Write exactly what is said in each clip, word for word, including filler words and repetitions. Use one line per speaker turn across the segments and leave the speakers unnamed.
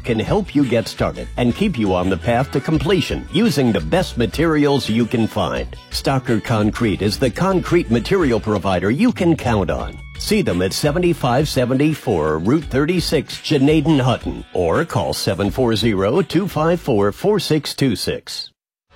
can help you get started and keep you on the path to completion using the best materials you can find. Stocker Concrete is the concrete material provider you can count on. See them at seventy-five seventy-four Route thirty-six, Janaden Hutton, or call seven four zero, two five four, four six two six.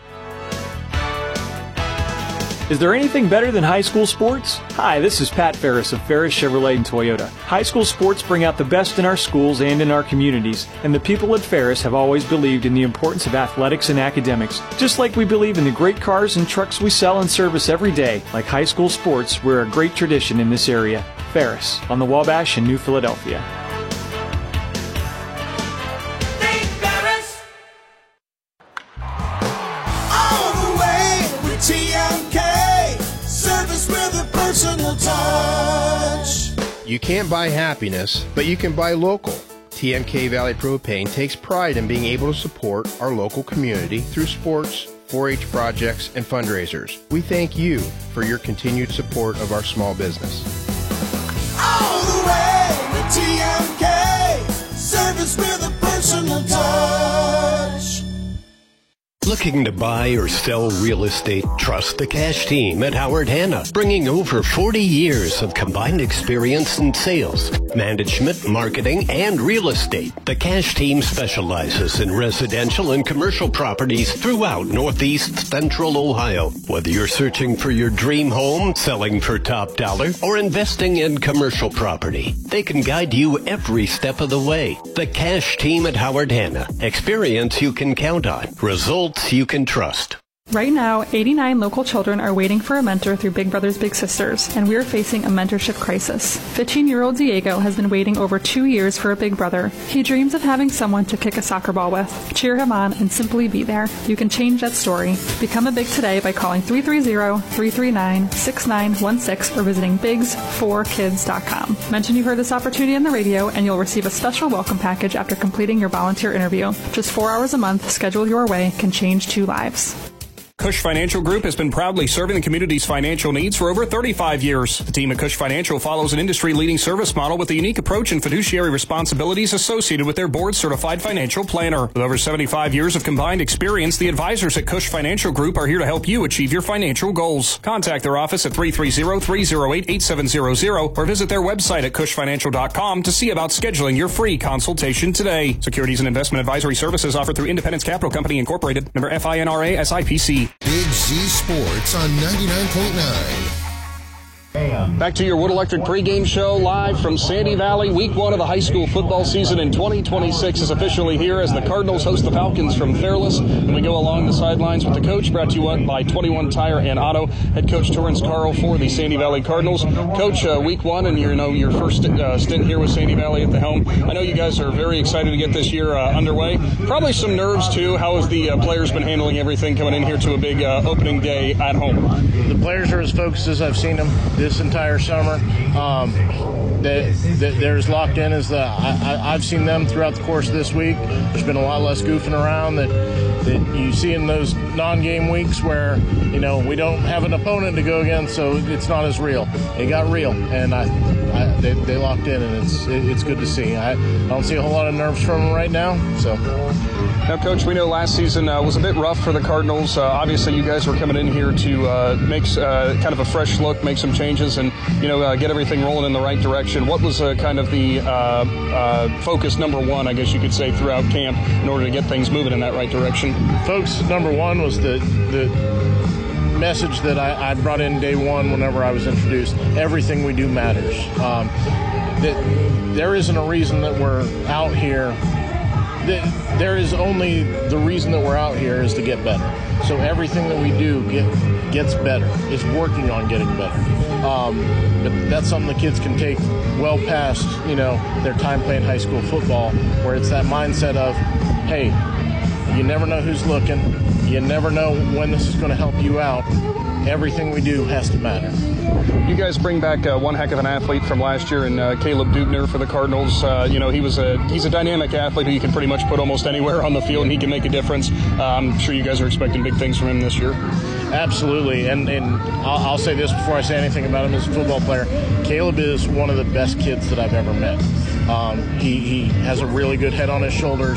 Is there anything better than high school sports? Hi, this is Pat Ferris of Ferris Chevrolet and Toyota. High school sports bring out the best in our schools and in our communities, and the people at Ferris have always believed in the importance of athletics and academics. Just like we believe in the great cars and trucks we sell and service every day, like high school sports, we're a great tradition in this area. Ferris, on the Wabash in New Philadelphia.
Personal touch.
You can't buy happiness, but you can buy local. T M K Valley Propane takes pride in being able to support our local community through sports, four H projects, and fundraisers. We thank you for your continued support of our small business.
All the way with T M K, service with a personal touch.
Looking to buy or sell real estate? Trust the Cash Team at Howard Hanna, bringing over forty years of combined experience in sales, management, marketing, and real estate. The Cash Team specializes in residential and commercial properties throughout Northeast Central Ohio. Whether you're searching for your dream home, selling for top dollar, or investing in commercial property, they can guide you every step of the way. The Cash Team at Howard Hanna. Experience you can count on. Results you can trust.
Right now, eighty-nine local children are waiting for a mentor through Big Brothers Big Sisters, and we're facing a mentorship crisis. fifteen-year-old Diego has been waiting over two years for a big brother. He dreams of having someone to kick a soccer ball with, cheer him on, and simply be there. You can change that story. Become a Big today by calling three three zero, three three nine, six nine one six or visiting bigs for kids dot com. Mention you heard this opportunity on the radio, and you'll receive a special welcome package after completing your volunteer interview. Just four hours a month, scheduled your way, can change two lives.
Cush Financial Group has been proudly serving the community's financial needs for over thirty-five years. The team at Cush Financial follows an industry-leading service model with a unique approach and fiduciary responsibilities associated with their board-certified financial planner. With over seventy-five years of combined experience, the advisors at Cush Financial Group are here to help you achieve your financial goals. Contact their office at three three zero, three zero eight, eight seven zero zero or visit their website at cush financial dot com to see about scheduling your free consultation today. Securities and investment advisory services offered through Independence Capital Company Incorporated, member F I N R A S I P C.
Big Z Sports on ninety-nine point nine.
Back to your Wood Electric pregame show live from Sandy Valley. Week one of the high school football season in twenty twenty-six is officially here as the Cardinals host the Falcons from Fairless. And we go along the sidelines with the coach, brought to you up by twenty-one Tire and Auto. Head coach Torrance Carl for the Sandy Valley Cardinals. Coach, uh, week one and you know your first uh, stint here with Sandy Valley at the helm. I know you guys are very excited to get this year uh, underway. Probably some nerves too. How has the uh, players been handling everything coming in here to a big uh, opening day at home?
The players are as focused as I've seen them this entire summer. Um, they, they, they're as locked in as the, I, I, I've seen them throughout the course of this week. There's been a lot less goofing around that, that you see in those non-game weeks where, you know, we don't have an opponent to go against, so it's not as real. It got real, and I, I they, they locked in, and it's it, it's good to see. I, I don't see a whole lot of nerves from them right now. So.
Now, Coach, we know last season uh, was a bit rough for the Cardinals. Uh, obviously, you guys were coming in here to uh, make uh, kind of a fresh look, make some changes, and you know uh, get everything rolling in the right direction. What was uh, kind of the uh, uh, focus number one, I guess you could say, throughout camp in order to get things moving in that right direction?
Focus number one was the the message that I, I brought in day one whenever I was introduced. Everything we do matters. Um, that there isn't a reason that we're out here. There is only the reason that we're out here is to get better. So everything that we do get, gets better. It's working on getting better. Um, but that's something the kids can take well past, you know, their time playing high school football, where it's that mindset of, hey, you never know who's looking. You never know when this is going to help you out. Everything we do has to matter.
You guys bring back uh, one heck of an athlete from last year in uh, Caleb Dubner for the Cardinals. Uh, you know, he was a he's a dynamic athlete who you can pretty much put almost anywhere on the field, and he can make a difference. Uh, I'm sure you guys are expecting big things from him this year.
Absolutely, and and I'll, I'll say this before I say anything about him as a football player. Caleb is one of the best kids that I've ever met. Um, he, he has a really good head on his shoulders.